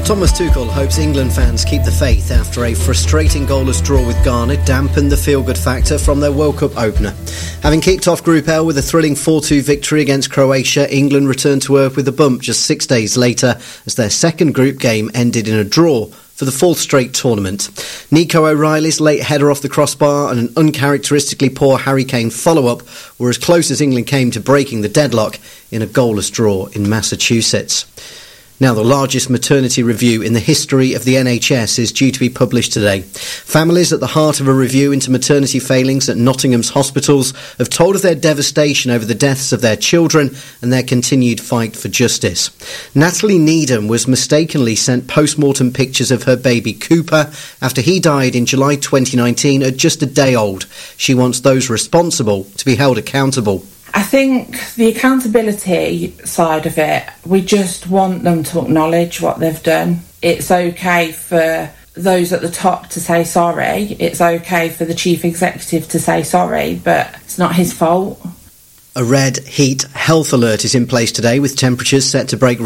Thomas Tuchel hopes England fans keep the faith after a frustrating goalless draw with Ghana dampened the feel-good factor from their World Cup opener. Having kicked off Group L with a thrilling 4-2 victory against Croatia, England returned to earth with a bump just 6 days later as their second group game ended in a draw for the fourth straight tournament. Nico O'Reilly's late header off the crossbar and an uncharacteristically poor Harry Kane follow-up were as close as England came to breaking the deadlock in a goalless draw in Massachusetts. Now, the largest maternity review in the history of the NHS is due to be published today. Families at the heart of a review into maternity failings at Nottingham's hospitals have told of their devastation over the deaths of their children and their continued fight for justice. Natalie Needham was mistakenly sent post-mortem pictures of her baby Cooper after he died in July 2019 at just a day old. She wants those responsible to be held accountable. I think the accountability side of it, we just want them to acknowledge what they've done. It's okay for those at the top to say sorry. It's okay for the chief executive to say sorry, but it's not his fault. A red heat health alert is in place today with temperatures set to break